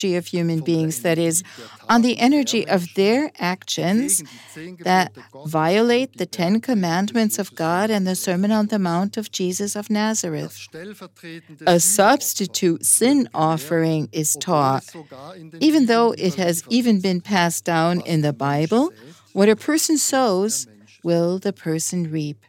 of human beings, that is, on the energy of their actions that violate the 10 Commandments of God and the Sermon on the Mount of Jesus of Nazareth. A substitute sin offering is taught. Even though it has even been passed down in the Bible, what a person sows will the person reap.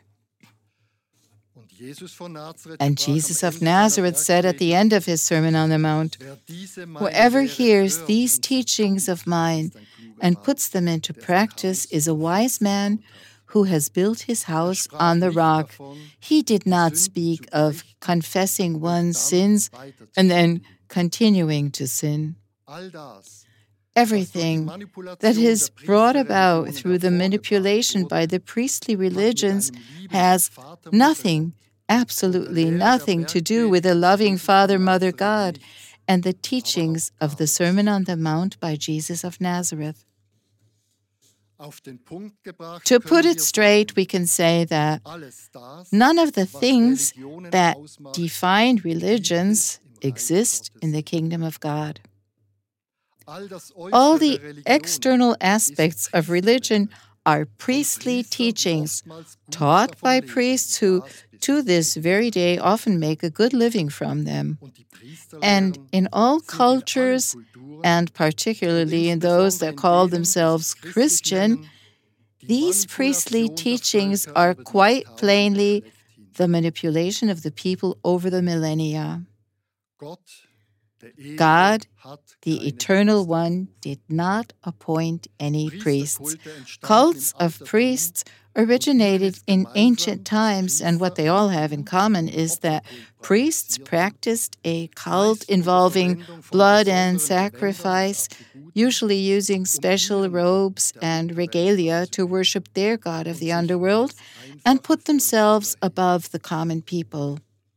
And Jesus of Nazareth said at the end of his Sermon on the Mount, "Whoever hears these teachings of mine and puts them into practice is a wise man who has built his house on the rock." He did not speak of confessing one's sins and then continuing to sin. Everything that is brought about through the manipulation by the priestly religions has nothing, absolutely nothing to do with the loving Father, Mother God and the teachings of the Sermon on the Mount by Jesus of Nazareth. To put it straight, we can say that none of the things that define religions exist in the kingdom of God. All the external aspects of religion are priestly teachings taught by priests who, to this very day, often make a good living from them. And in all cultures, and particularly in those that call themselves Christian, these priestly teachings are quite plainly the manipulation of the people over the millennia. God, the Eternal One, did not appoint any priests. Cults of priests originated in ancient times, and what they all have in common is that priests practiced a cult involving blood and sacrifice, usually using special robes and regalia to worship their god of the underworld and put themselves above the common people.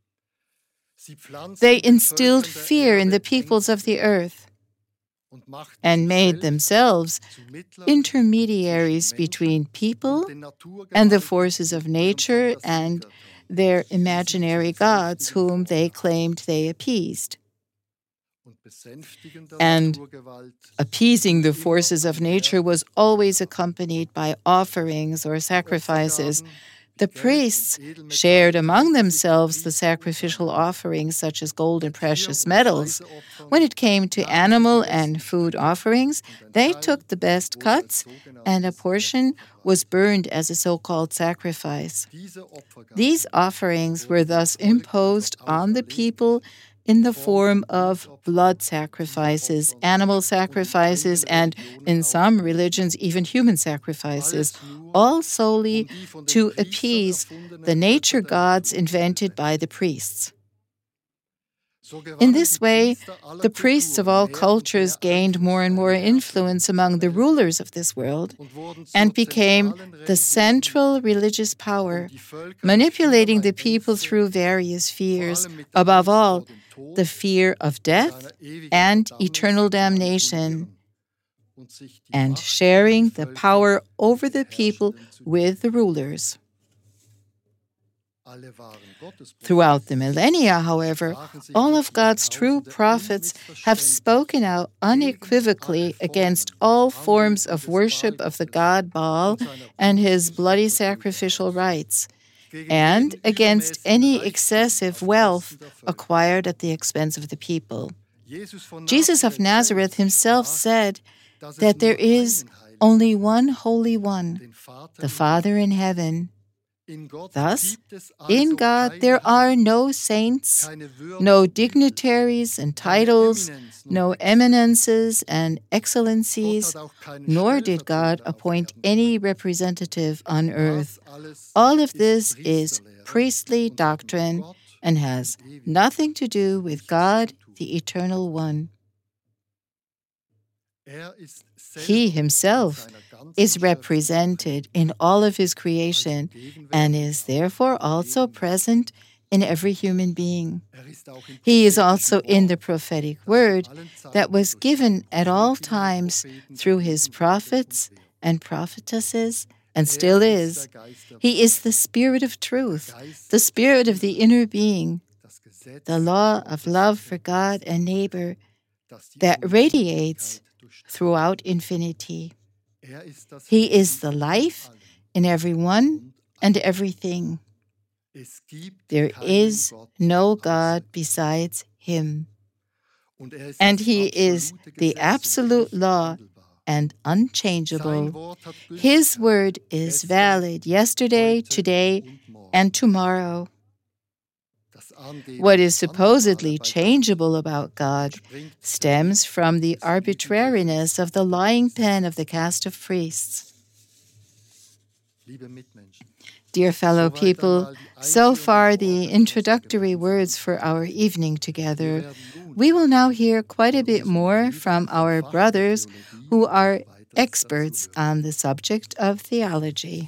They instilled fear in the peoples of the earth and made themselves intermediaries between people and the forces of nature and their imaginary gods whom they claimed they appeased. And appeasing the forces of nature was always accompanied by offerings or sacrifices. The priests shared among themselves the sacrificial offerings such as gold and precious metals. When it came to animal and food offerings, they took the best cuts, and a portion was burned as a so-called sacrifice. These offerings were thus imposed on the people in the form of blood sacrifices, animal sacrifices, and, in some religions, even human sacrifices, all solely to appease the nature gods invented by the priests. In this way, the priests of all cultures gained more and more influence among the rulers of this world and became the central religious power, manipulating the people through various fears, above all, the fear of death and eternal damnation, and sharing the power over the people with the rulers. Throughout the millennia, however, all of God's true prophets have spoken out unequivocally against all forms of worship of the god Baal and his bloody sacrificial rites, and against any excessive wealth acquired at the expense of the people. Jesus of Nazareth himself said that there is only one Holy One, the Father in heaven. Thus, in God there are no saints, no dignitaries and titles, no eminences and excellencies, nor did God appoint any representative on earth. All of this is priestly doctrine and has nothing to do with God, the Eternal One. He himself is represented in all of his creation and is therefore also present in every human being. He is also in the prophetic word that was given at all times through his prophets and prophetesses, and still is. He is the Spirit of truth, the Spirit of the inner being, the law of love for God and neighbor, that radiates throughout infinity. He is the life in everyone and everything. There is no God besides Him. And He is the absolute law and unchangeable. His word is valid yesterday, today, and tomorrow. What is supposedly changeable about God stems from the arbitrariness of the lying pen of the caste of priests. Dear fellow people, so far the introductory words for our evening together. We will now hear quite a bit more from our brothers who are experts on the subject of theology.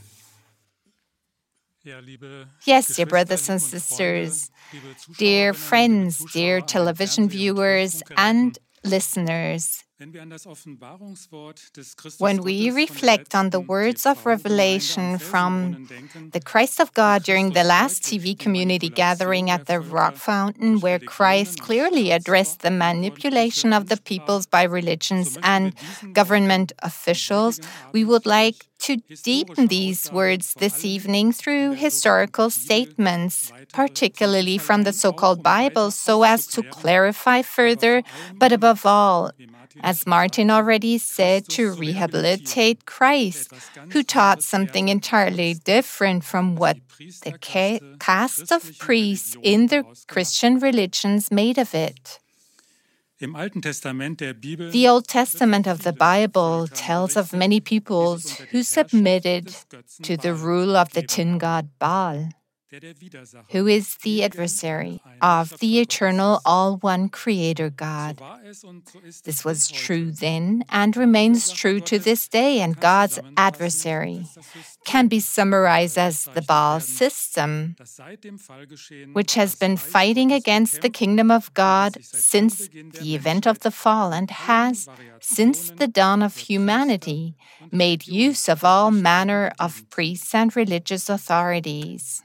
Yes, dear brothers and sisters, dear friends, dear television viewers and listeners. When we reflect on the words of revelation from the Christ of God during the last TV community gathering at the Rock Fountain, where Christ clearly addressed the manipulation of the peoples by religions and government officials, we would like to deepen these words this evening through historical statements, particularly from the so-called Bible, so as to clarify further, but above all, as Martin already said, to rehabilitate Christ, who taught something entirely different from what the caste of priests in the Christian religions made of it. The Old Testament of the Bible tells of many peoples who submitted to the rule of the tin god Baal, who is the adversary of the eternal all-one Creator God. This was true then and remains true to this day, and God's adversary can be summarized as the Baal system, which has been fighting against the kingdom of God since the event of the fall and has, since the dawn of humanity, made use of all manner of priests and religious authorities.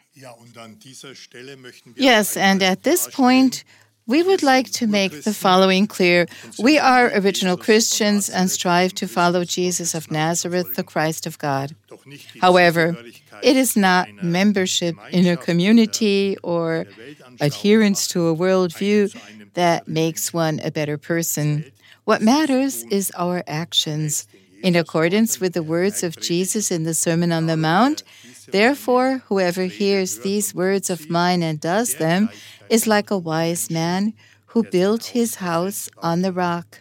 Yes, and at this point, we would like to make the following clear. We are original Christians and strive to follow Jesus of Nazareth, the Christ of God. However, it is not membership in a community or adherence to a worldview that makes one a better person. What matters is our actions. In accordance with the words of Jesus in the Sermon on the Mount, therefore, whoever hears these words of mine and does them is like a wise man who built his house on the rock.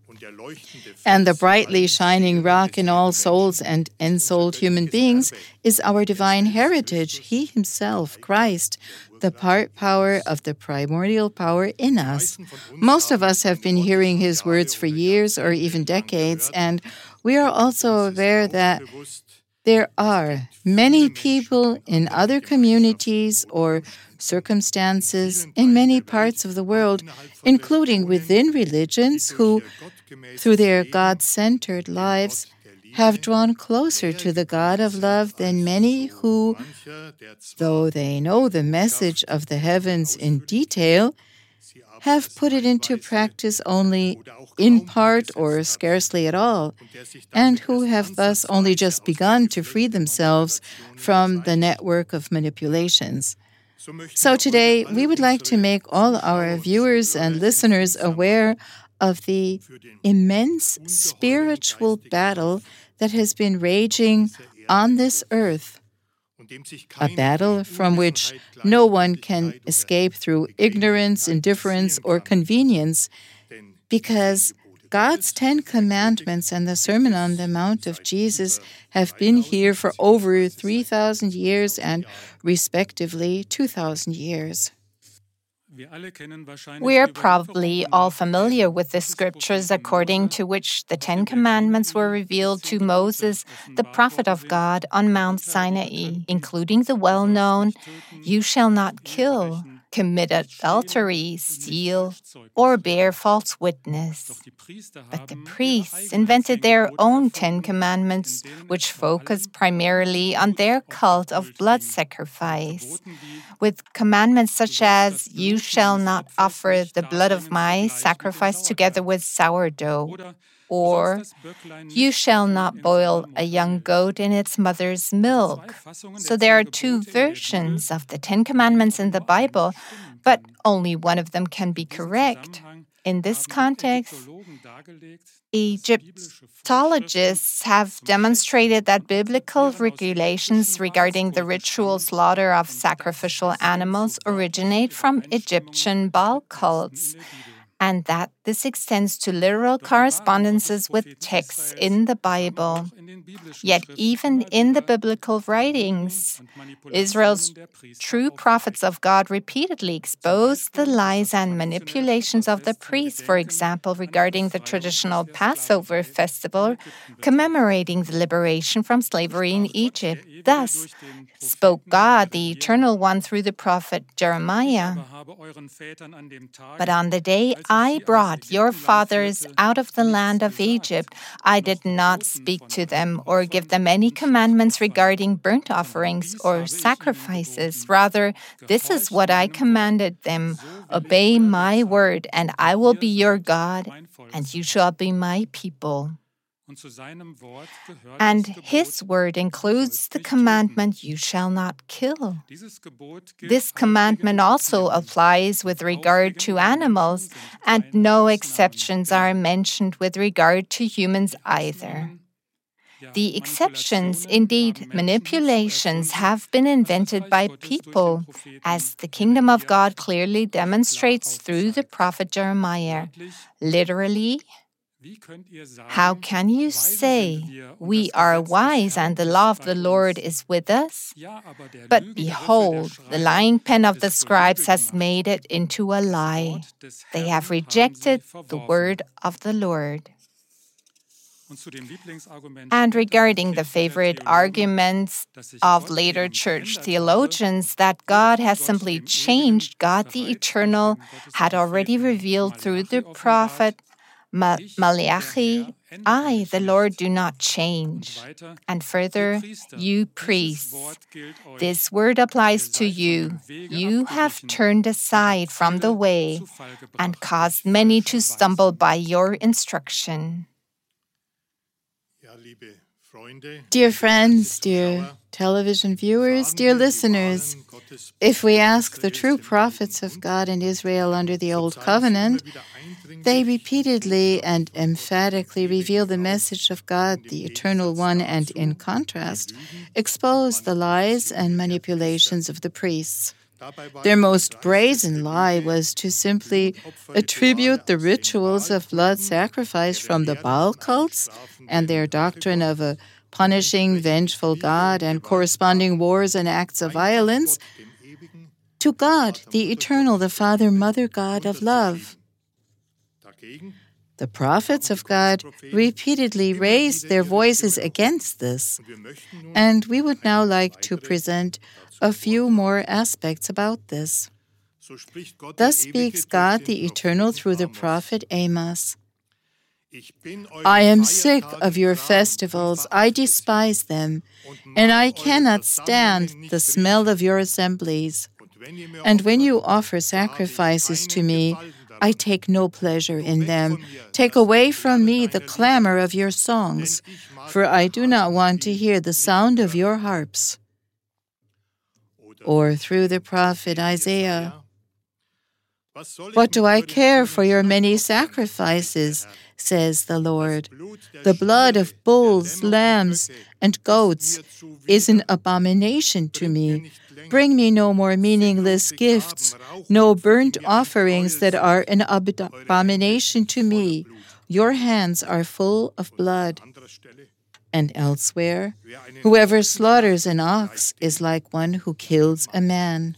And the brightly shining rock in all souls and ensouled human beings is our divine heritage, He Himself, Christ, the part power of the primordial power in us. Most of us have been hearing His words for years or even decades, and we are also aware that there are many people in other communities or circumstances in many parts of the world, including within religions, who, through their God-centered lives, have drawn closer to the God of love than many who, though they know the message of the heavens in detail, have put it into practice only in part or scarcely at all, and who have thus only just begun to free themselves from the network of manipulations. So today, we would like to make all our viewers and listeners aware of the immense spiritual battle that has been raging on this earth, a battle from which no one can escape through ignorance, indifference, or convenience, because God's 10 Commandments and the Sermon on the Mount of Jesus have been here for over 3,000 years and, respectively, 2,000 years. We are probably all familiar with the scriptures according to which the 10 Commandments were revealed to Moses, the prophet of God, on Mount Sinai, including the well-known, "You shall not kill," commit adultery, steal, or bear false witness. But the priests invented their own 10 commandments, which focus primarily on their cult of blood sacrifice. With commandments such as, "You shall not offer the blood of my sacrifice together with sourdough," or "You shall not boil a young goat in its mother's milk." So there are 2 versions of the 10 Commandments in the Bible, but only one of them can be correct. In this context, Egyptologists have demonstrated that biblical regulations regarding the ritual slaughter of sacrificial animals originate from Egyptian Baal cults, and that this extends to literal correspondences with texts in the Bible. Yet even in the biblical writings, Israel's true prophets of God repeatedly exposed the lies and manipulations of the priests, for example, regarding the traditional Passover festival, commemorating the liberation from slavery in Egypt. Thus spoke God, the Eternal One, through the prophet Jeremiah. "But on the day I brought your fathers out of the land of Egypt, I did not speak to them or give them any commandments regarding burnt offerings or sacrifices. Rather, this is what I commanded them: obey my word, and I will be your God, and you shall be my people." And his word includes the commandment, "You shall not kill." This commandment also applies with regard to animals, and no exceptions are mentioned with regard to humans either. The exceptions, indeed manipulations, have been invented by people, as the kingdom of God clearly demonstrates through the prophet Jeremiah. Literally, "How can you say, 'We are wise and the law of the Lord is with us'? But behold, the lying pen of the scribes has made it into a lie. They have rejected the word of the Lord." And regarding the favorite arguments of later church theologians that God has simply changed, God the Eternal had already revealed through the prophet Malachi, "I, the Lord, do not change." And further, "You priests, this word applies to you. You have turned aside from the way and caused many to stumble by your instruction." Dear friends, dear television viewers, dear listeners, if we ask the true prophets of God in Israel under the Old Covenant, they repeatedly and emphatically reveal the message of God, the Eternal One, and in contrast, expose the lies and manipulations of the priests. Their most brazen lie was to simply attribute the rituals of blood sacrifice from the Baal cults and their doctrine of a punishing, vengeful God and corresponding wars and acts of violence to God, the Eternal, the Father, Mother God of love. The prophets of God repeatedly raised their voices against this, and we would now like to present a few more aspects about this. Thus speaks God the Eternal through the prophet Amos. "I am sick of your festivals, I despise them, and I cannot stand the smell of your assemblies. And when you offer sacrifices to me, I take no pleasure in them. Take away from me the clamor of your songs, for I do not want to hear the sound of your harps." Or through the prophet Isaiah, "What do I care for your many sacrifices, says the Lord. The blood of bulls, lambs, and goats is an abomination to me. Bring me no more meaningless gifts, no burnt offerings that are an abomination to me. Your hands are full of blood." And elsewhere, "Whoever slaughters an ox is like one who kills a man."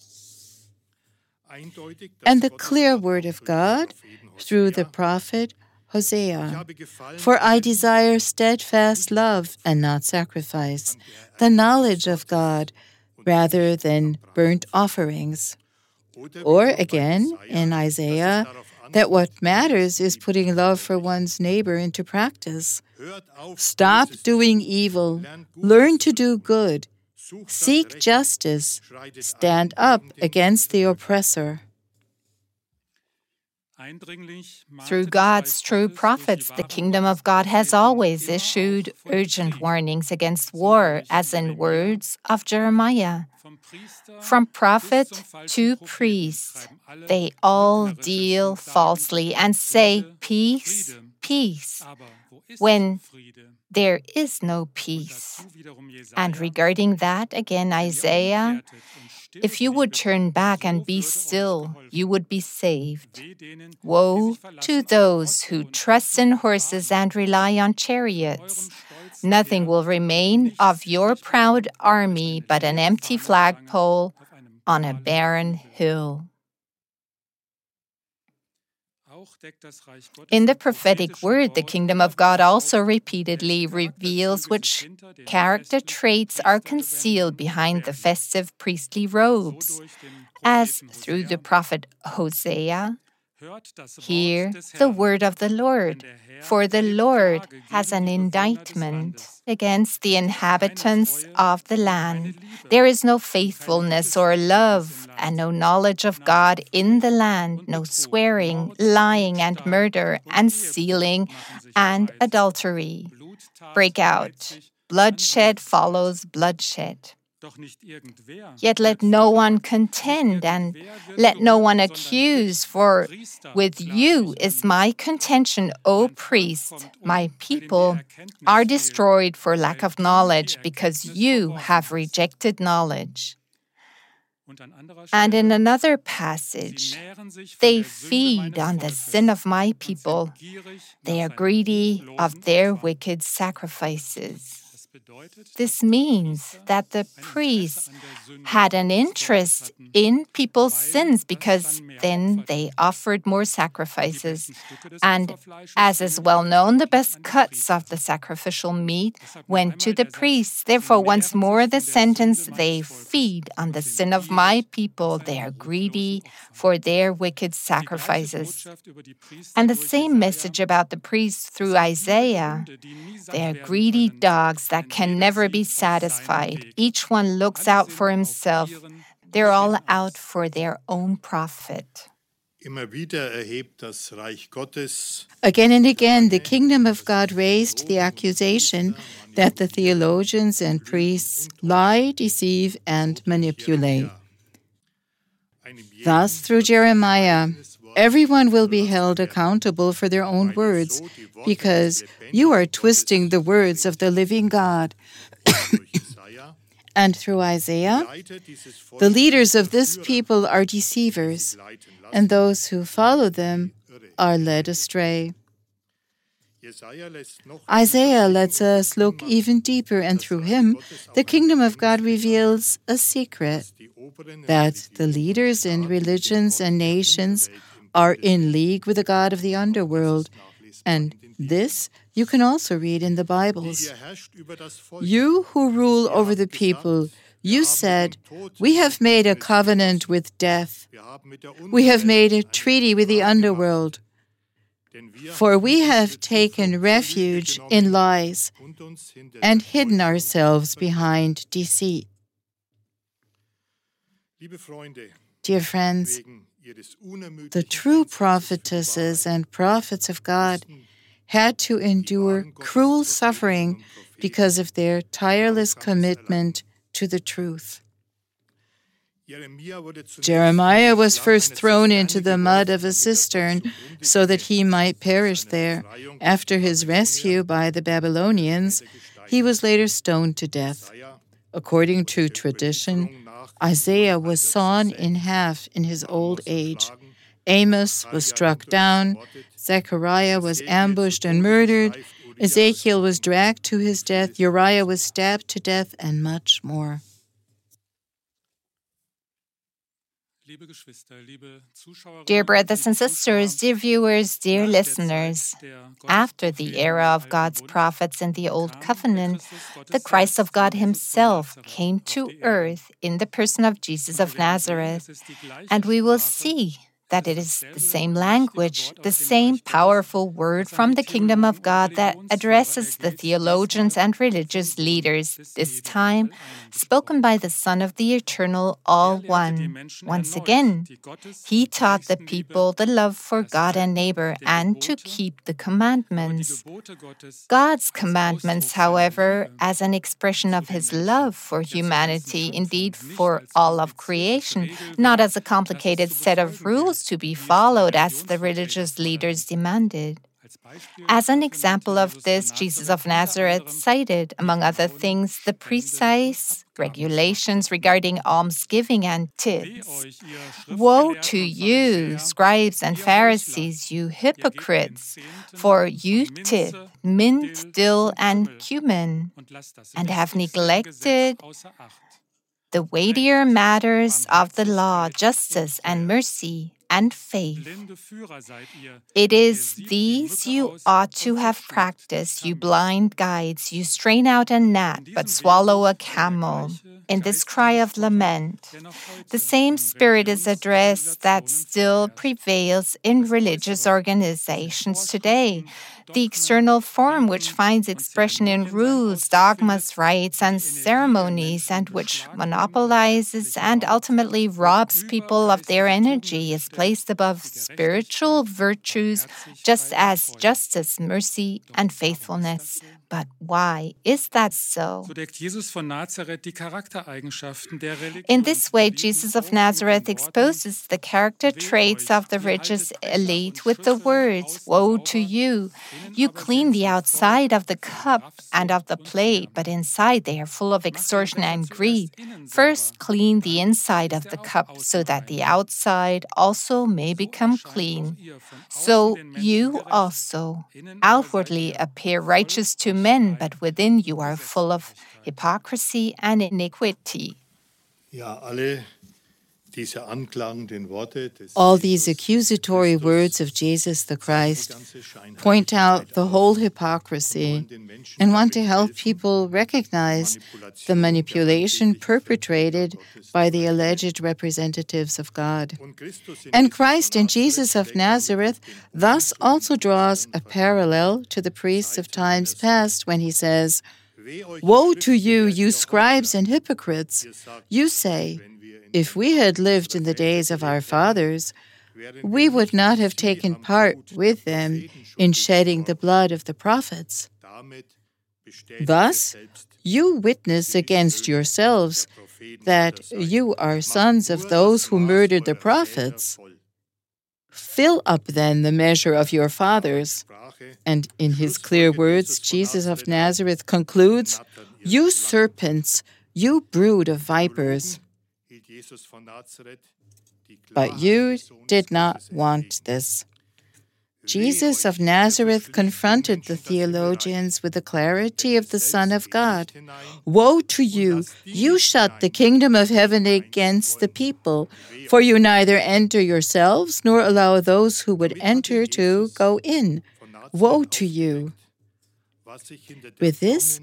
And the clear word of God through the prophet Hosea, "For I desire steadfast love and not sacrifice, the knowledge of God rather than burnt offerings." Or again, in Isaiah, that what matters is putting love for one's neighbor into practice. Stop doing evil. Learn to do good. Seek justice. Stand up against the oppressor. Through God's true prophets, the kingdom of God has always issued urgent warnings against war, as in words of Jeremiah. From prophet to priest, they all deal falsely and say, peace, peace, when there is no peace. And regarding that, again, Isaiah, if you would turn back and be still, you would be saved. Woe to those who trust in horses and rely on chariots. Nothing will remain of your proud army but an empty flagpole on a barren hill. In the prophetic word, the kingdom of God also repeatedly reveals which character traits are concealed behind the festive priestly robes, as through the prophet Hosea, hear the word of the Lord, for the Lord has an indictment against the inhabitants of the land. There is no faithfulness or love and no knowledge of God in the land, no swearing, lying and murder and stealing and adultery break out. Bloodshed follows bloodshed. Yet let no one contend and let no one accuse, for with you is my contention, O priest. My people are destroyed for lack of knowledge, because you have rejected knowledge. And in another passage, they feed on the sin of my people. They are greedy of their wicked sacrifices. This means that the priests had an interest in people's sins, because then they offered more sacrifices. And as is well known, the best cuts of the sacrificial meat went to the priests. Therefore, once more the sentence, they feed on the sin of my people. They are greedy for their wicked sacrifices. And the same message about the priests through Isaiah. They are greedy dogs that can never be satisfied. Each one looks out for himself. They're all out for their own profit. Again and again, the kingdom of God raised the accusation that the theologians and priests lie, deceive, and manipulate. Thus, through Jeremiah, everyone will be held accountable for their own words, because you are twisting the words of the living God. And through Isaiah, the leaders of this people are deceivers, and those who follow them are led astray. Isaiah lets us look even deeper, and through him, the kingdom of God reveals a secret, that the leaders in religions and nations are in league with the God of the underworld, and this you can also read in the Bibles. You who rule over the people, you said, we have made a covenant with death. We have made a treaty with the underworld. For we have taken refuge in lies and hidden ourselves behind deceit. Dear friends, the true prophetesses and prophets of God had to endure cruel suffering because of their tireless commitment to the truth. Jeremiah was first thrown into the mud of a cistern so that he might perish there. After his rescue by the Babylonians, he was later stoned to death. According to tradition, Isaiah was sawn in half in his old age. Amos was struck down. Zechariah was ambushed and murdered. Ezekiel was dragged to his death. Uriah was stabbed to death, and much more. Dear brothers and sisters, dear viewers, dear listeners, after the era of God's prophets in the Old Covenant, the Christ of God himself came to earth in the person of Jesus of Nazareth, and we will see that it is the same language, the same powerful word from the kingdom of God that addresses the theologians and religious leaders, this time spoken by the Son of the Eternal All One. Once again, he taught the people the love for God and neighbor and to keep the commandments. God's commandments, however, as an expression of his love for humanity, indeed for all of creation, not as a complicated set of rules to be followed as the religious leaders demanded. As an example of this, Jesus of Nazareth cited, among other things, the precise regulations regarding almsgiving and tithes. Woe to you, scribes and Pharisees, you hypocrites, for you tithe mint, dill, and cumin, and have neglected the weightier matters of the law, justice and mercy and faith. It is these you ought to have practiced, you blind guides. You strain out a gnat, but swallow a camel. In this cry of lament, the same spirit is addressed that still prevails in religious organizations today. The external form which finds expression in rules, dogmas, rites, and ceremonies, and which monopolizes and ultimately robs people of their energy, is placed above spiritual virtues, just as justice, mercy, and faithfulness. But why is that so? In this way, Jesus of Nazareth exposes the character traits of the religious elite with the words, "Woe to you! You clean the outside of the cup and of the plate, but inside they are full of extortion and greed. First, clean the inside of the cup, so that the outside also may become clean. So you also outwardly appear righteous to men, but within you are full of hypocrisy and iniquity." All these accusatory words of Jesus the Christ point out the whole hypocrisy and want to help people recognize the manipulation perpetrated by the alleged representatives of God. And Christ in Jesus of Nazareth thus also draws a parallel to the priests of times past when he says, "Woe to you, you scribes and hypocrites! You say, if we had lived in the days of our fathers, we would not have taken part with them in shedding the blood of the prophets. Thus, you witness against yourselves that you are sons of those who murdered the prophets. Fill up then the measure of your fathers." And in his clear words, Jesus of Nazareth concludes, "You serpents, you brood of vipers." But you did not want this. Jesus of Nazareth confronted the theologians with the clarity of the Son of God. "Woe to you! You shut the kingdom of heaven against the people, for you neither enter yourselves nor allow those who would enter to go in. Woe to you!" With this,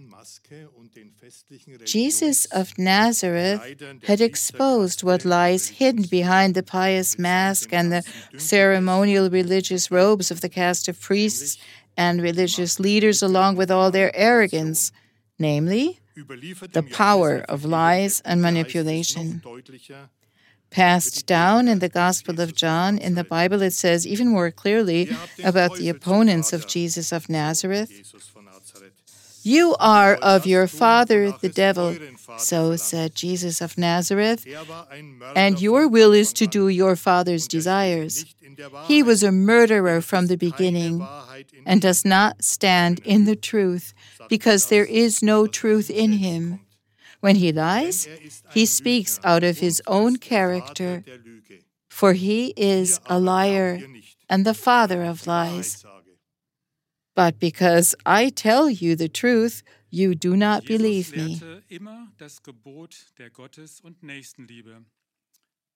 Jesus of Nazareth had exposed what lies hidden behind the pious mask and the ceremonial religious robes of the caste of priests and religious leaders, along with all their arrogance, namely, the power of lies and manipulation. Passed down in the Gospel of John, in the Bible it says even more clearly about the opponents of Jesus of Nazareth, "You are of your father, the devil," so said Jesus of Nazareth, "and your will is to do your father's desires. He was a murderer from the beginning and does not stand in the truth, because there is no truth in him. When he lies, he speaks out of his own character, for he is a liar and the father of lies. But because I tell you the truth, you do not believe me."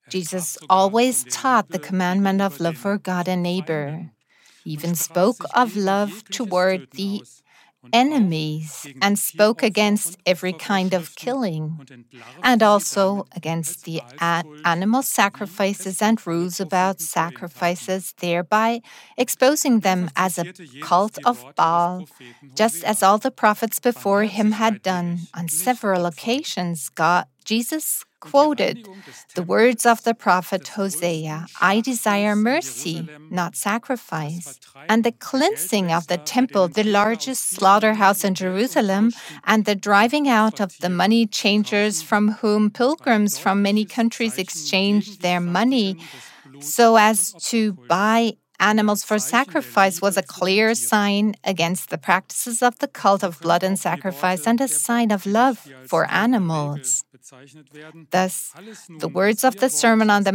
Jesus always taught the commandment of love for God and neighbor. He even spoke of love toward the enemies and spoke against every kind of killing and also against the animal sacrifices and rules about sacrifices, thereby exposing them as a cult of Baal, just as all the prophets before him had done. On several occasions, Jesus quoted the words of the prophet Hosea, "I desire mercy, not sacrifice," and the cleansing of the temple, the largest slaughterhouse in Jerusalem, and the driving out of the money changers from whom pilgrims from many countries exchanged their money so as to buy animals for sacrifice was a clear sign against the practices of the cult of blood and sacrifice and a sign of love for animals. Thus, the words of the Sermon on the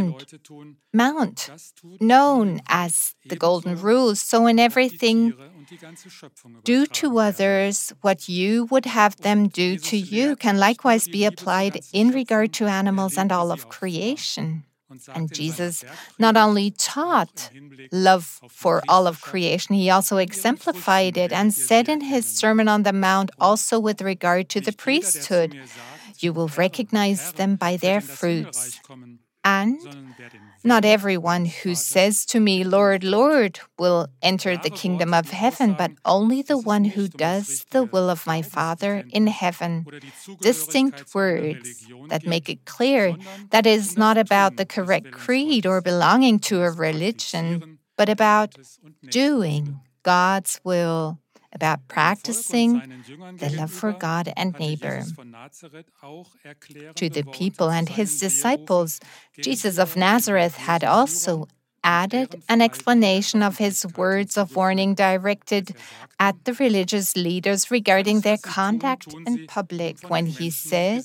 Mount, known as the Golden Rule, so in everything, do to others what you would have them do to you, can likewise be applied in regard to animals and all of creation. And Jesus not only taught love for all of creation, he also exemplified it and said in his Sermon on the Mount, also with regard to the priesthood, "You will recognize them by their fruits." And not everyone who says to me, "Lord, Lord," will enter the kingdom of heaven, but only the one who does the will of my Father in heaven. Distinct words that make it clear that it is not about the correct creed or belonging to a religion, but about doing God's will, about practicing the love for God and neighbor. To the people and his disciples, Jesus of Nazareth had also added an explanation of his words of warning directed at the religious leaders regarding their conduct in public when he said,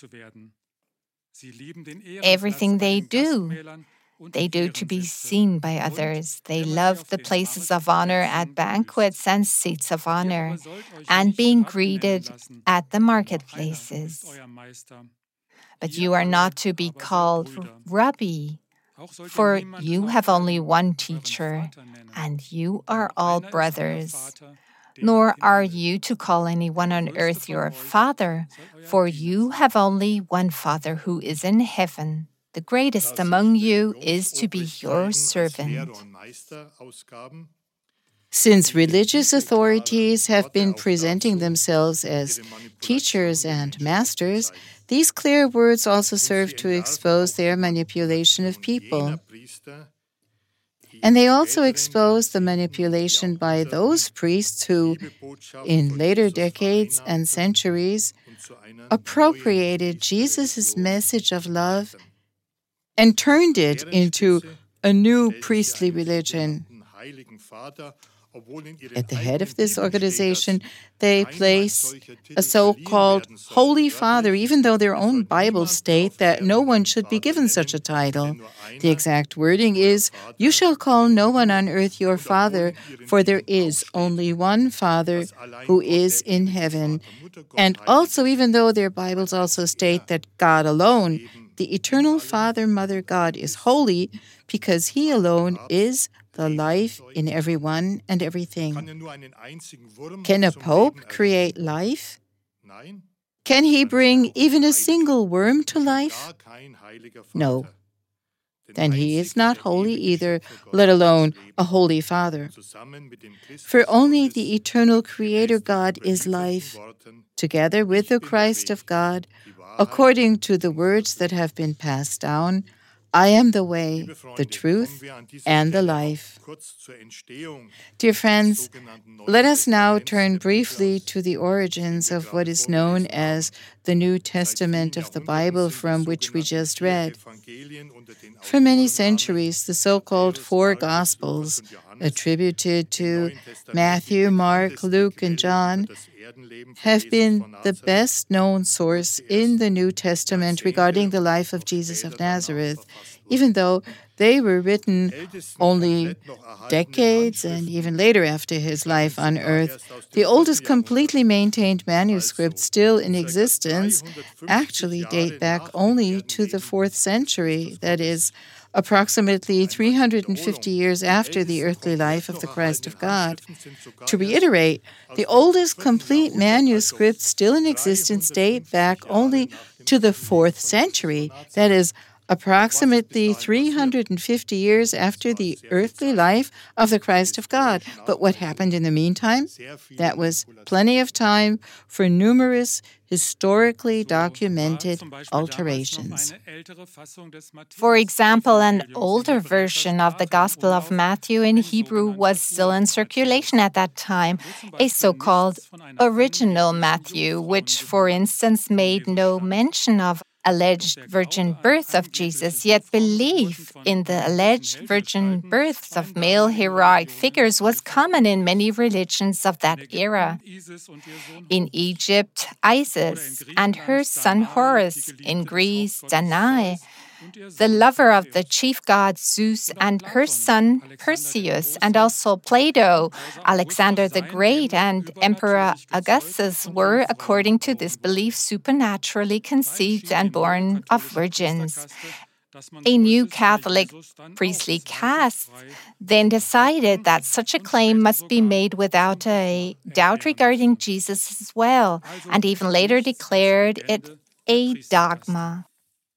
"Everything they do to be seen by others. They love the places of honor at banquets and seats of honor, and being greeted at the marketplaces. But you are not to be called Rabbi, for you have only one teacher, and you are all brothers. Nor are you to call anyone on earth your father, for you have only one Father who is in heaven. The greatest among you is to be your servant." Since religious authorities have been presenting themselves as teachers and masters, these clear words also serve to expose their manipulation of people. And they also expose the manipulation by those priests who, in later decades and centuries, appropriated Jesus' message of love and turned it into a new priestly religion. At the head of this organization, they place a so-called Holy Father, even though their own Bibles state that no one should be given such a title. The exact wording is, "You shall call no one on earth your Father, for there is only one Father who is in heaven." And also, even though their Bibles also state that God alone, the eternal Father, Mother God, is holy because he alone is the life in everyone and everything. Can a pope create life? Can he bring even a single worm to life? No. Then he is not holy either, let alone a holy Father. For only the eternal Creator God is life, together with the Christ of God, according to the words that have been passed down, "I am the way, the truth, and the life." Dear friends, let us now turn briefly to the origins of what is known as the New Testament of the Bible, from which we just read. For many centuries, the so-called four Gospels, attributed to Matthew, Mark, Luke, and John, have been the best known source in the New Testament regarding the life of Jesus of Nazareth, even though they were written only decades and even later after his life on earth. The oldest completely maintained manuscripts still in existence actually date back only to the 4th century, that is, approximately 350 years after the earthly life of the Christ of God. To reiterate, the oldest complete manuscripts still in existence date back only to the 4th century, that is, approximately 350 years after the earthly life of the Christ of God. But what happened in the meantime? That was plenty of time for numerous historically documented alterations. For example, an older version of the Gospel of Matthew in Hebrew was still in circulation at that time, a so-called original Matthew, which, for instance, made no mention of alleged virgin birth of Jesus, yet belief in the alleged virgin births of male heroic figures was common in many religions of that era. In Egypt, Isis and her son Horus; in Greece, Danae, the lover of the chief god Zeus, and her son Perseus; and also Plato, Alexander the Great, and Emperor Augustus were, according to this belief, supernaturally conceived and born of virgins. A new Catholic priestly caste then decided that such a claim must be made without a doubt regarding Jesus as well, and even later declared it a dogma.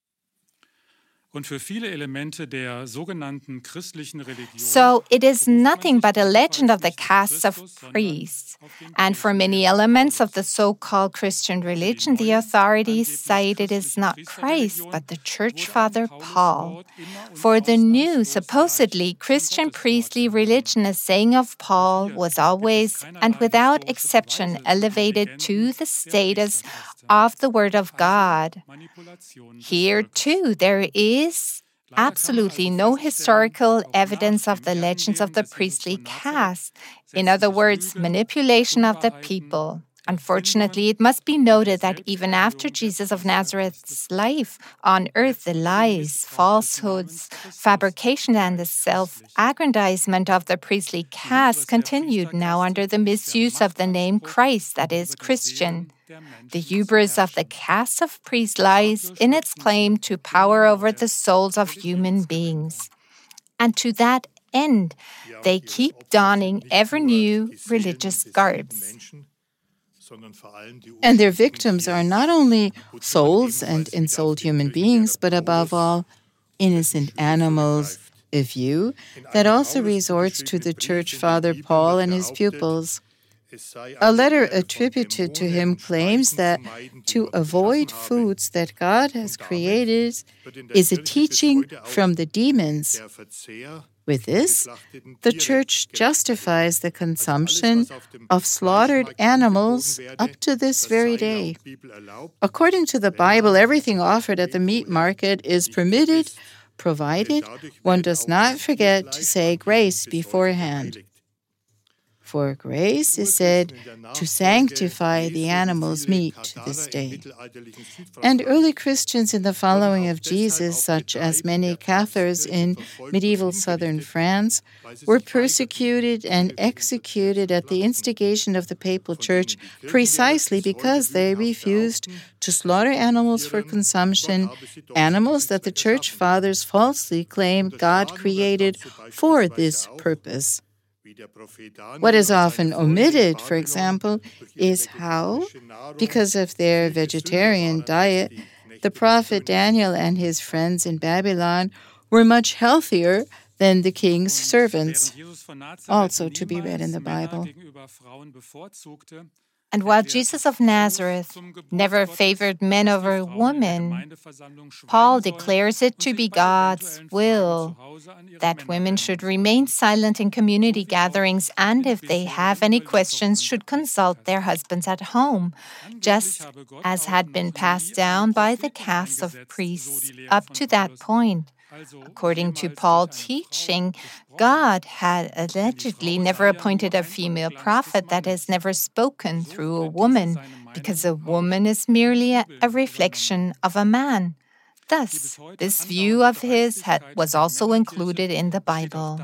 So it is nothing but a legend of the castes of priests. And for many elements of the so-called Christian religion, the authorities cite it is not Christ, but the Church Father Paul. For the new, supposedly Christian priestly religion, a saying of Paul was always and without exception elevated to the status of the Word of God. Here, too, there is absolutely no historical evidence of the legends of the priestly caste. In other words, manipulation of the people. Unfortunately, it must be noted that even after Jesus of Nazareth's life on earth, the lies, falsehoods, fabrication, and the self-aggrandizement of the priestly caste continued now under the misuse of the name Christ, that is, Christian. The hubris of the caste of priests lies in its claim to power over the souls of human beings. And to that end, they keep donning ever new religious garbs. And their victims are not only souls and ensouled human beings, but above all, innocent animals, a view that also resorts to the Church Father Paul and his pupils. A letter attributed to him claims that to avoid foods that God has created is a teaching from the demons. With this, the Church justifies the consumption of slaughtered animals up to this very day. According to the Bible, everything offered at the meat market is permitted, provided one does not forget to say grace beforehand. For grace is said to sanctify the animal's meat to this day. And early Christians in the following of Jesus, such as many Cathars in medieval southern France, were persecuted and executed at the instigation of the Papal Church precisely because they refused to slaughter animals for consumption, animals that the Church Fathers falsely claimed God created for this purpose. What is often omitted, for example, is how, because of their vegetarian diet, the prophet Daniel and his friends in Babylon were much healthier than the king's servants, also to be read in the Bible. And while Jesus of Nazareth never favored men over women, Paul declares it to be God's will that women should remain silent in community gatherings and, if they have any questions, should consult their husbands at home, just as had been passed down by the caste of priests up to that point. According to Paul's teaching, God had allegedly never appointed a female prophet, that is, never spoken through a woman, because a woman is merely a reflection of a man. Thus, this view of his was also included in the Bible.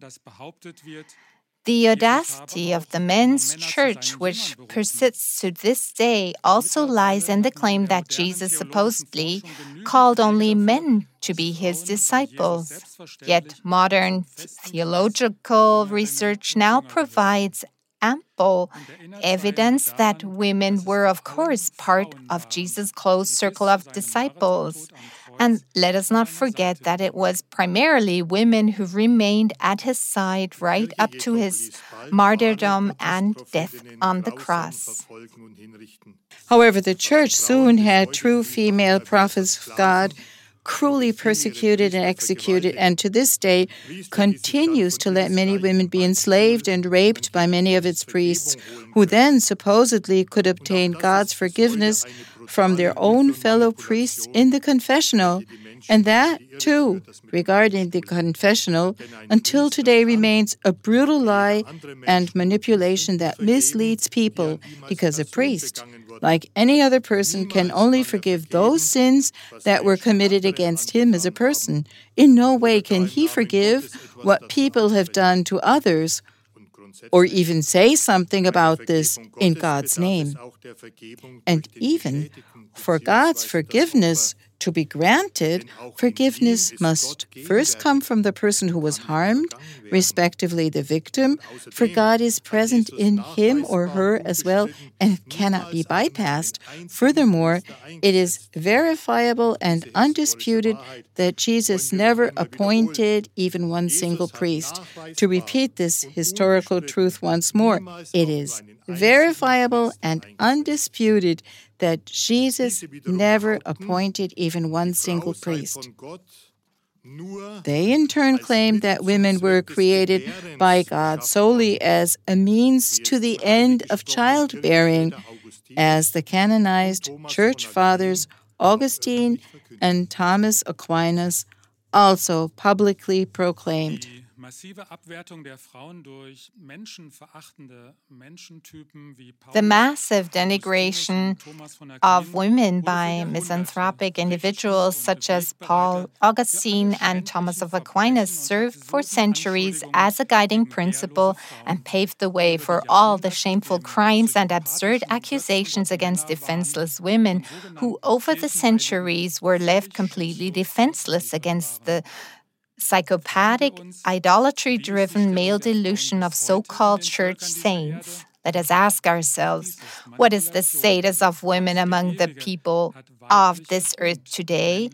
The audacity of the men's church, which persists to this day, also lies in the claim that Jesus supposedly called only men to be his disciples. Yet modern theological research now provides ample evidence that women were, of course, part of Jesus' close circle of disciples. And let us not forget that it was primarily women who remained at his side right up to his martyrdom and death on the cross. However, the church soon had true female prophets of God cruelly persecuted and executed, and to this day continues to let many women be enslaved and raped by many of its priests, who then supposedly could obtain God's forgiveness from their own fellow priests in the confessional. And that, too, regarding the confessional, until today remains a brutal lie and manipulation that misleads people, because a priest, like any other person, can only forgive those sins that were committed against him as a person. In no way can he forgive what people have done to others, or even say something about this in God's name. And even for God's forgiveness to be granted, forgiveness must first come from the person who was harmed, respectively the victim, for God is present in him or her as well and cannot be bypassed. Furthermore, it is verifiable and undisputed that Jesus never appointed even one single priest. To repeat this historical truth once more, it is verifiable and undisputed that Jesus never appointed even one single priest. They in turn claim that women were created by God solely as a means to the end of childbearing, as the canonized church fathers Augustine and Thomas Aquinas also publicly proclaimed. The massive denigration of women by misanthropic individuals such as Paul, Augustine, and Thomas of Aquinas served for centuries as a guiding principle and paved the way for all the shameful crimes and absurd accusations against defenseless women who, over the centuries, were left completely defenseless against the psychopathic, idolatry-driven male delusion of so-called church saints. Let us ask ourselves, what is the status of women among the people of this earth today?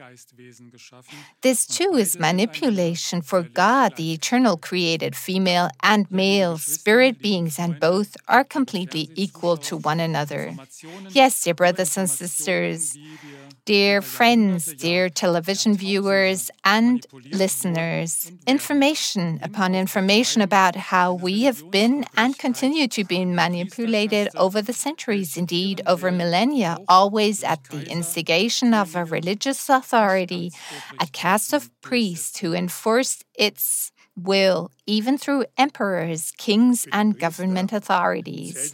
This too is manipulation, for God, the eternal, created female and male spirit beings, and both are completely equal to one another. Yes, dear brothers and sisters, dear friends, dear television viewers and listeners, information upon information about how we have been and continue to be manipulated over the centuries, indeed over millennia, always at the instigation of a religious authority, a caste of priests who enforced its will, even through emperors, kings, and government authorities.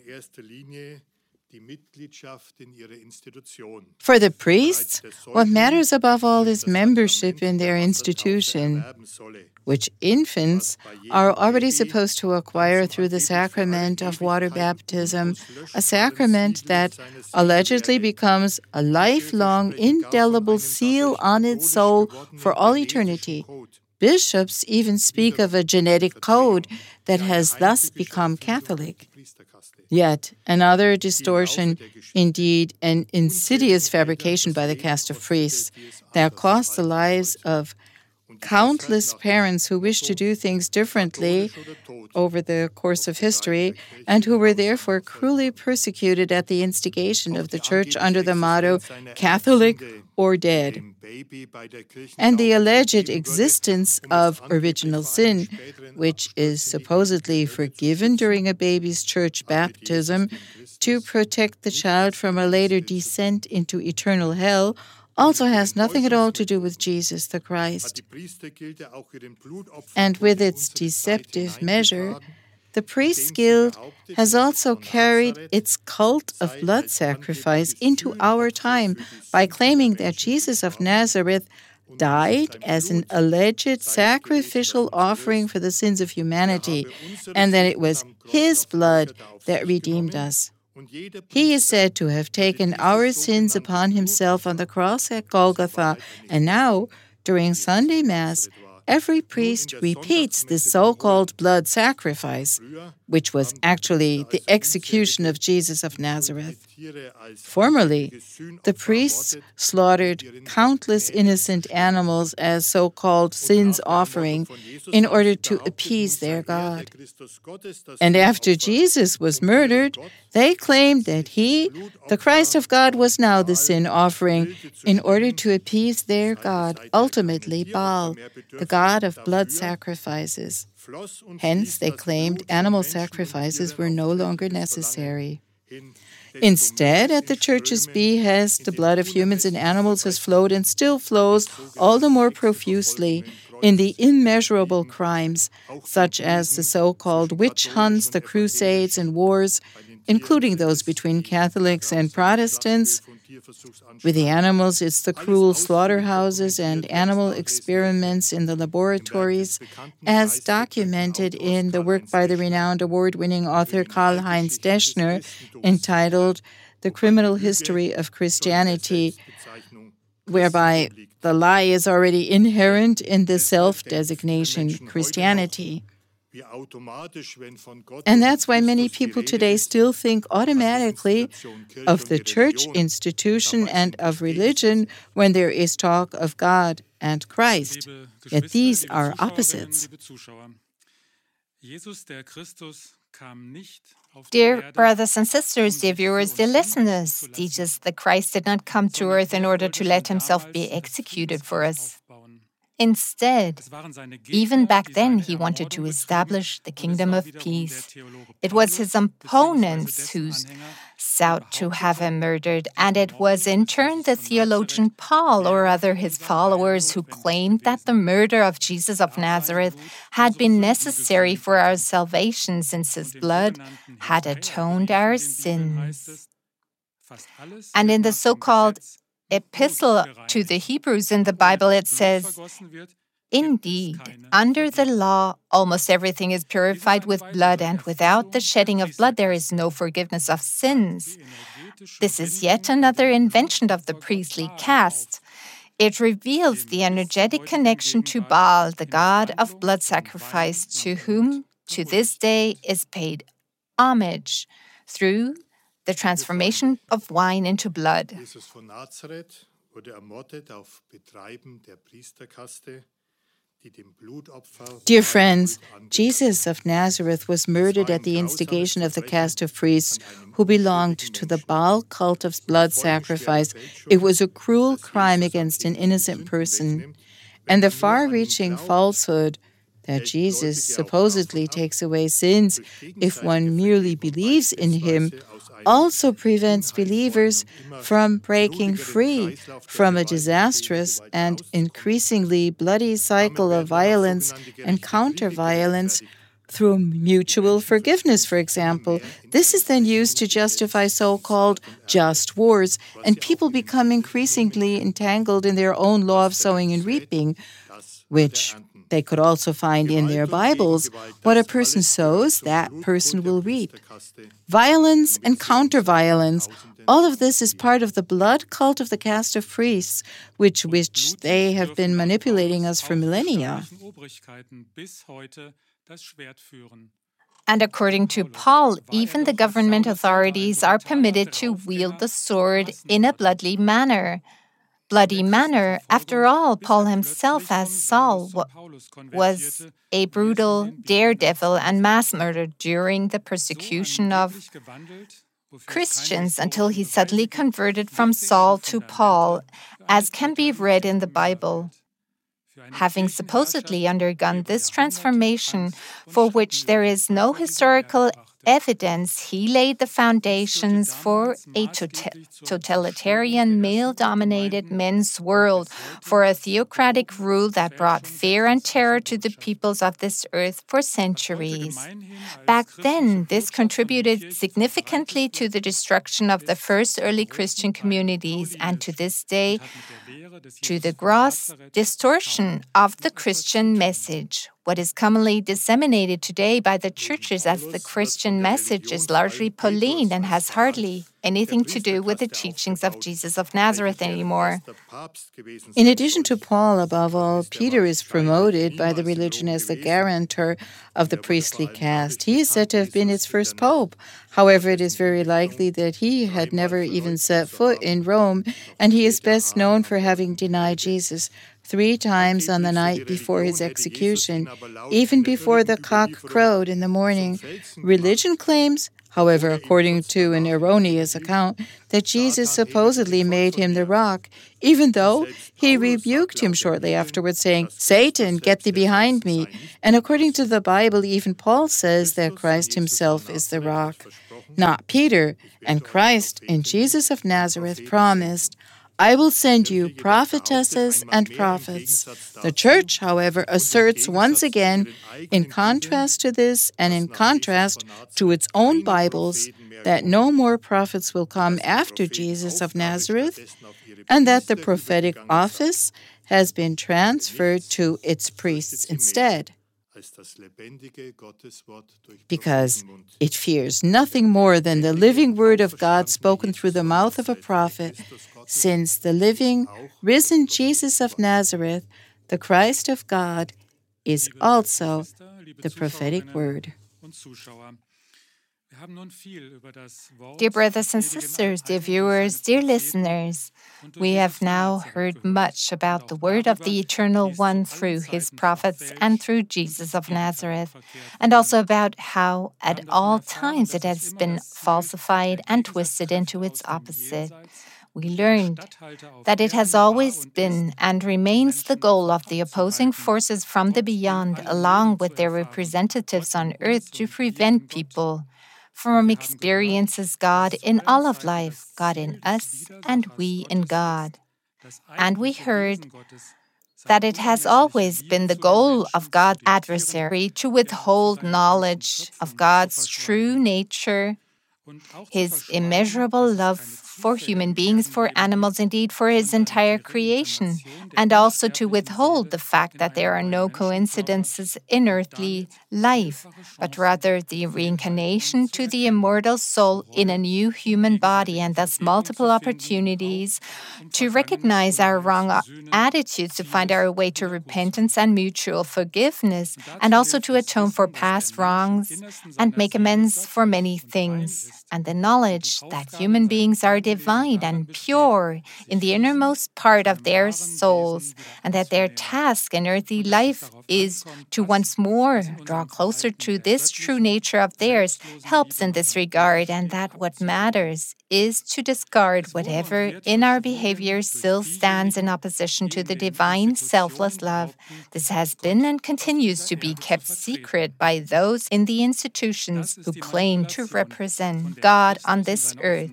For the priests, what matters above all is membership in their institution, which infants are already supposed to acquire through the sacrament of water baptism, a sacrament that allegedly becomes a lifelong, indelible seal on its soul for all eternity. Bishops even speak of a genetic code that has thus become Catholic. Yet another distortion, indeed an insidious fabrication by the caste of priests, that cost the lives of countless parents who wished to do things differently over the course of history and who were therefore cruelly persecuted at the instigation of the Church under the motto, Catholic or dead. And the alleged existence of original sin, which is supposedly forgiven during a baby's church baptism to protect the child from a later descent into eternal hell, also has nothing at all to do with Jesus the Christ. And with its deceptive measure, the priest's guild has also carried its cult of blood sacrifice into our time by claiming that Jesus of Nazareth died as an alleged sacrificial offering for the sins of humanity, and that it was his blood that redeemed us. He is said to have taken our sins upon himself on the cross at Golgotha, and now, during Sunday Mass, every priest repeats this so-called blood sacrifice, which was actually the execution of Jesus of Nazareth. Formerly, the priests slaughtered countless innocent animals as so-called sins offering in order to appease their God. And after Jesus was murdered, they claimed that he, the Christ of God, was now the sin offering in order to appease their God, ultimately Baal, the god of blood sacrifices. Hence, they claimed animal sacrifices were no longer necessary. Instead, at the Church's behest, the blood of humans and animals has flowed and still flows all the more profusely in the immeasurable crimes, such as the so-called witch hunts, the crusades and wars, including those between Catholics and Protestants. With the animals, it's the cruel slaughterhouses and animal experiments in the laboratories, as documented in the work by the renowned award-winning author Karl-Heinz Deschner, entitled The Criminal History of Christianity, whereby the lie is already inherent in the self-designation Christianity. And that's why many people today still think automatically of the church institution and of religion when there is talk of God and Christ. Yet these are opposites. Dear brothers and sisters, dear viewers, dear listeners, Jesus the Christ did not come to earth in order to let himself be executed for us. Instead, even back then, he wanted to establish the kingdom of peace. It was his opponents who sought to have him murdered, and it was in turn the theologian Paul or other his followers who claimed that the murder of Jesus of Nazareth had been necessary for our salvation since his blood had atoned our sins. And in the so-called Epistle to the Hebrews in the Bible, it says, "Indeed, under the law, almost everything is purified with blood, and without the shedding of blood, there is no forgiveness of sins." This is yet another invention of the priestly caste. It reveals the energetic connection to Baal, the god of blood sacrifice, to whom, to this day, is paid homage through the transformation of wine into blood. Dear friends, Jesus of Nazareth was murdered at the instigation of the caste of priests who belonged to the Baal cult of blood sacrifice. It was a cruel crime against an innocent person. And the far-reaching falsehood that Jesus supposedly takes away sins if one merely believes in him also prevents believers from breaking free from a disastrous and increasingly bloody cycle of violence and counter-violence through mutual forgiveness, for example. This is then used to justify so-called just wars, and people become increasingly entangled in their own law of sowing and reaping, which they could also find in their Bibles. What a person sows, that person will reap. Violence and counter-violence, all of this is part of the blood cult of the caste of priests, which they have been manipulating us for millennia. And according to Paul, even the government authorities are permitted to wield the sword in a bloody manner. Bloody manner. After all, Paul himself, as Saul, was a brutal daredevil and mass murderer during the persecution of Christians until he suddenly converted from Saul to Paul, as can be read in the Bible. Having supposedly undergone this transformation, for which there is no historical evidence, he laid the foundations for a totalitarian, male-dominated men's world, for a theocratic rule that brought fear and terror to the peoples of this earth for centuries. Back then, this contributed significantly to the destruction of the first early Christian communities, and to this day, to the gross distortion of the Christian message. What is commonly disseminated today by the churches as the Christian message is largely Pauline and has hardly anything to do with the teachings of Jesus of Nazareth anymore. In addition to Paul, above all, Peter is promoted by the religion as the guarantor of the priestly caste. He is said to have been its first pope. However, it is very likely that he had never even set foot in Rome, and he is best known for having denied Jesus 3 times on the night before his execution, even before the cock crowed in the morning. Religion claims, however, according to an erroneous account, that Jesus supposedly made him the rock, even though he rebuked him shortly afterwards, saying, "Satan, get thee behind me." And according to the Bible, even Paul says that Christ himself is the rock, not Peter. And Christ, in Jesus of Nazareth, promised, "I will send you prophetesses and prophets." The Church, however, asserts once again, in contrast to this and in contrast to its own Bibles, that no more prophets will come after Jesus of Nazareth, and that the prophetic office has been transferred to its priests instead, because it fears nothing more than the living word of God spoken through the mouth of a prophet, since the living, risen Jesus of Nazareth, the Christ of God, is also the prophetic word. Dear brothers and sisters, dear viewers, dear listeners, we have now heard much about the word of the Eternal One through his prophets and through Jesus of Nazareth, and also about how at all times it has been falsified and twisted into its opposite. We learned that it has always been and remains the goal of the opposing forces from the beyond, along with their representatives on earth, to prevent people from experiences God in all of life, God in us and we in God. And we heard that it has always been the goal of God's adversary to withhold knowledge of God's true nature, his immeasurable love for human beings, for animals, indeed for his entire creation, and also to withhold the fact that there are no coincidences in earthly life, but rather the reincarnation to the immortal soul in a new human body, and thus multiple opportunities to recognize our wrong attitudes, to find our way to repentance and mutual forgiveness, and also to atone for past wrongs and make amends for many things. And the knowledge that human beings are divine and pure in the innermost part of their souls, and that their task in earthly life is to once more draw closer to this true nature of theirs, helps in this regard, and that what matters is to discard whatever in our behavior still stands in opposition to the divine selfless love. This has been and continues to be kept secret by those in the institutions who claim to represent God on this earth.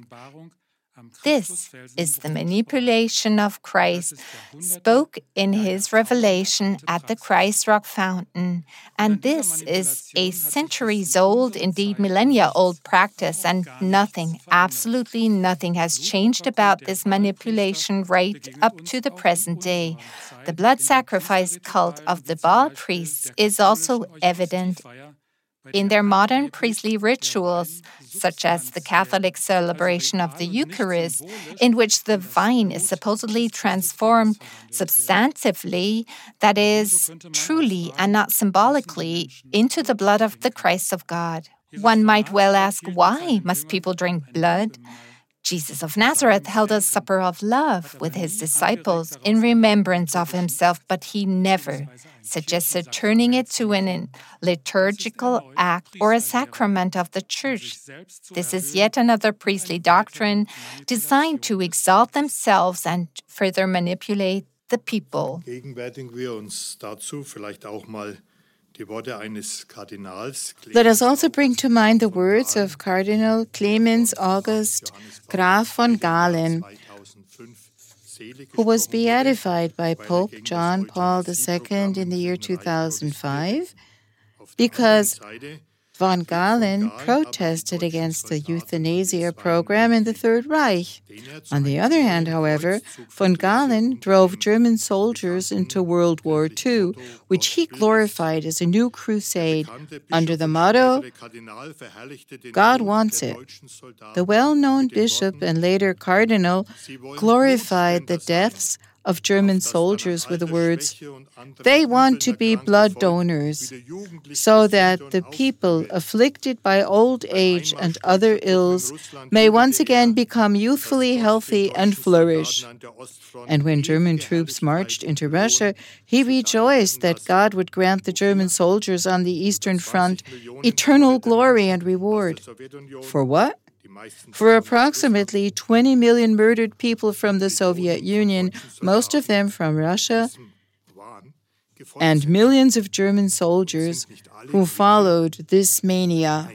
This is the manipulation of Christ, spoke in his revelation at the Christ Rock Fountain. And this is a centuries-old, indeed millennia-old practice, and nothing, absolutely nothing has changed about this manipulation right up to the present day. The blood sacrifice cult of the Baal priests is also evident in their modern priestly rituals, such as the Catholic celebration of the Eucharist, in which the vine is supposedly transformed substantively, that is, truly and not symbolically, into the blood of the Christ of God. One might well ask, why must people drink blood? Jesus of Nazareth held a supper of love with his disciples in remembrance of himself, but he never suggested turning it to an liturgical act or a sacrament of the church. This is yet another priestly doctrine designed to exalt themselves and further manipulate the people. Let us also bring to mind the words of Cardinal Clemens August Graf von Galen, who was beatified by Pope John Paul II in the year 2005 because von Galen protested against the euthanasia program in the Third Reich. On the other hand, however, von Galen drove German soldiers into World War II, which he glorified as a new crusade under the motto, God wants it. The well-known bishop and later cardinal glorified the deaths of German soldiers with the words, they want to be blood donors, so that the people afflicted by old age and other ills may once again become youthfully healthy and flourish. And when German troops marched into Russia, he rejoiced that God would grant the German soldiers on the Eastern Front eternal glory and reward. For what? For approximately 20 million murdered people from the Soviet Union, most of them from Russia, and millions of German soldiers who followed this mania.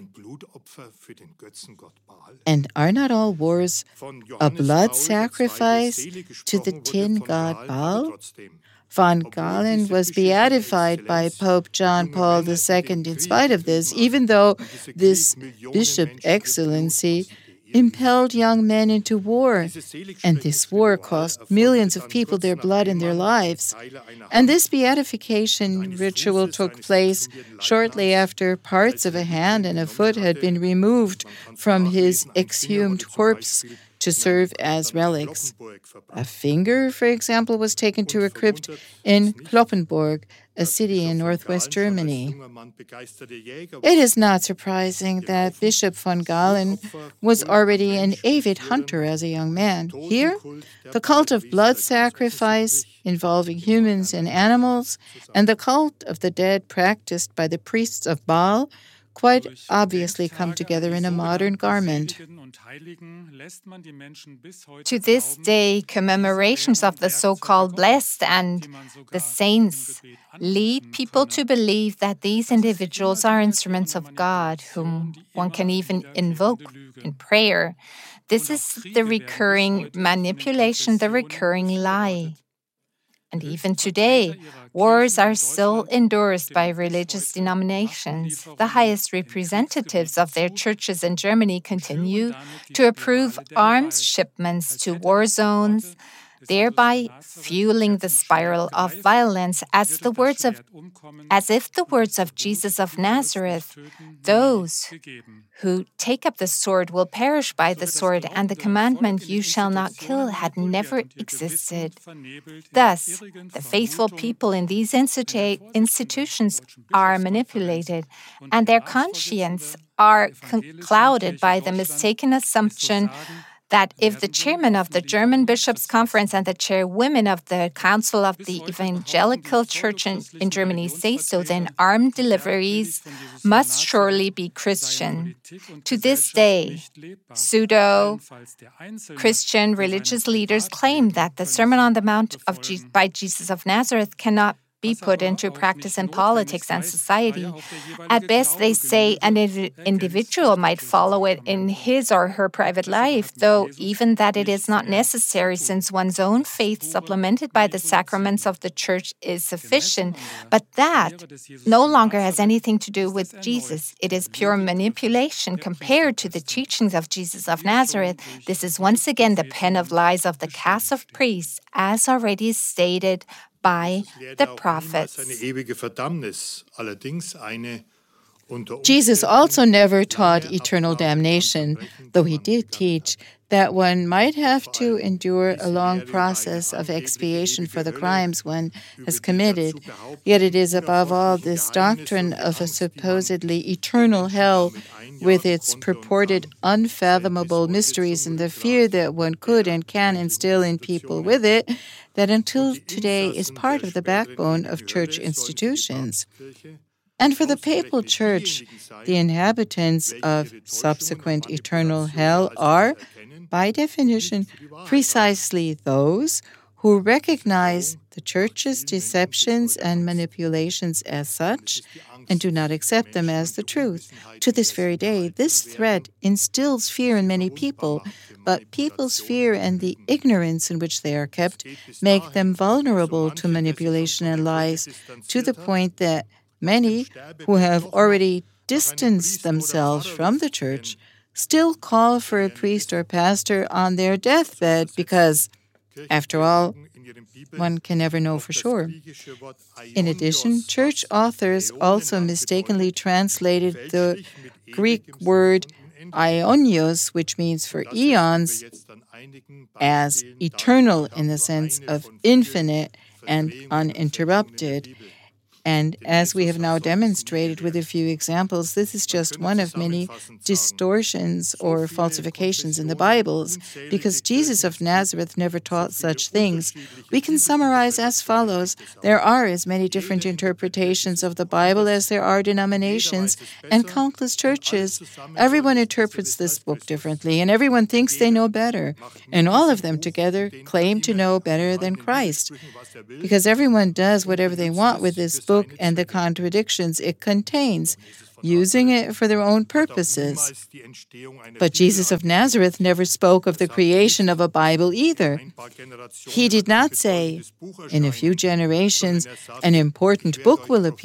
And are not all wars a blood sacrifice to the tin god Baal? Von Galen was beatified by Pope John Paul II in spite of this, even though this Bishop Excellency impelled young men into war, and this war cost millions of people their blood and their lives. And this beatification ritual took place shortly after parts of a hand and a foot had been removed from his exhumed corpse to serve as relics. A finger, for example, was taken to a crypt in Cloppenburg, a city in northwest Germany. It is not surprising that Bishop von Galen was already an avid hunter as a young man. Here, the cult of blood sacrifice involving humans and animals, and the cult of the dead practiced by the priests of Baal quite obviously come together in a modern garment. To this day, commemorations of the so-called blessed and the saints lead people to believe that these individuals are instruments of God, whom one can even invoke in prayer. This is the recurring manipulation, the recurring lie. And even today, wars are still endorsed by religious denominations. The highest representatives of their churches in Germany continue to approve arms shipments to war zones, thereby fueling the spiral of violence, as if the words of Jesus of Nazareth, those who take up the sword will perish by the sword, and the commandment, you shall not kill, had never existed. Thus, the faithful people in these institutions are manipulated, and their conscience are clouded by the mistaken assumption that if the chairman of the German Bishops' Conference and the chairwomen of the Council of the Evangelical Church in Germany say so, then armed deliveries must surely be Christian. To this day, pseudo-Christian religious leaders claim that the Sermon on the Mount by Jesus of Nazareth cannot be put into practice in politics and society. At best, they say an individual might follow it in his or her private life, though even that it is not necessary, since one's own faith supplemented by the sacraments of the Church is sufficient. But that no longer has anything to do with Jesus. It is pure manipulation compared to the teachings of Jesus of Nazareth. This is once again the pen of lies of the caste of priests, as already stated by the prophets. Jesus also never taught eternal damnation, though he did teach that one might have to endure a long process of expiation for the crimes one has committed. Yet it is above all this doctrine of a supposedly eternal hell, with its purported unfathomable mysteries and the fear that one could and can instill in people with it, that until today is part of the backbone of church institutions. And for the Papal Church, the inhabitants of subsequent eternal hell are, by definition, precisely those who recognize the church's deceptions and manipulations as such and do not accept them as the truth. To this very day, this threat instills fear in many people, but people's fear and the ignorance in which they are kept make them vulnerable to manipulation and lies, to the point that many who have already distanced themselves from the church still call for a priest or pastor on their deathbed because, after all, one can never know for sure. In addition, church authors also mistakenly translated the Greek word aionios, which means for eons, as eternal in the sense of infinite and uninterrupted. And as we have now demonstrated with a few examples, this is just one of many distortions or falsifications in the Bibles, because Jesus of Nazareth never taught such things. We can summarize as follows. There are as many different interpretations of the Bible as there are denominations and countless churches. Everyone interprets this book differently, and everyone thinks they know better. And all of them together claim to know better than Christ, because everyone does whatever they want with this book and the contradictions it contains, using it for their own purposes. But Jesus of Nazareth never spoke of the creation of a Bible either. He did not say, in a few generations, an important book will appear.